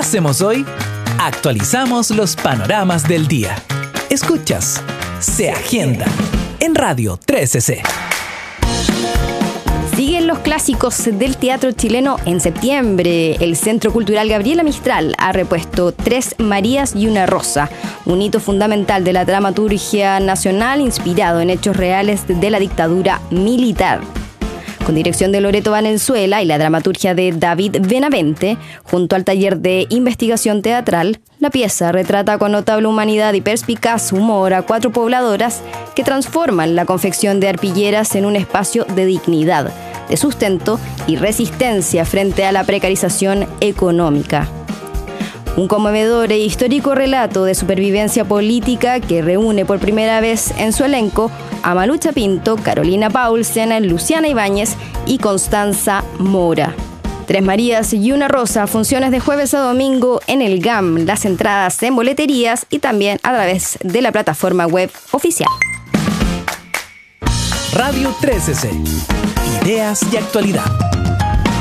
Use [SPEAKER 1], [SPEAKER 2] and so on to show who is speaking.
[SPEAKER 1] hacemos hoy? Actualizamos los panoramas del día. Escuchas Se Agenda en Radio 13C.
[SPEAKER 2] Siguen los clásicos del teatro chileno en septiembre. El Centro Cultural Gabriela Mistral ha repuesto Tres Marías y una Rosa, un hito fundamental de la dramaturgia nacional inspirado en hechos reales de la dictadura militar. Con dirección de Loreto Valenzuela y la dramaturgia de David Benavente, junto al taller de investigación teatral, la pieza retrata con notable humanidad y perspicaz humor a 4 pobladoras que transforman la confección de arpilleras en un espacio de dignidad, de sustento y resistencia frente a la precarización económica. Un conmovedor e histórico relato de supervivencia política que reúne por primera vez en su elenco a Malucha Pinto, Carolina Paulsen, Luciana Ibáñez y Constanza Mora. Tres Marías y una Rosa, funciones de jueves a domingo en el GAM, las entradas en boleterías y también a través de la plataforma web oficial.
[SPEAKER 1] Radio 13C. Ideas y actualidad.